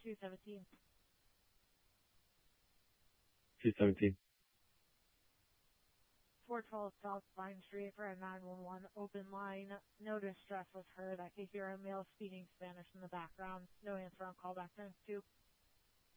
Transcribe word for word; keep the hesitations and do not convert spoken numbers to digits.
two seventeen. two seventeen. four twelve South Vine Street for a nine one one open line. No distress was heard. I could hear a male speaking Spanish in the background. No answer on callback. Thanks, two.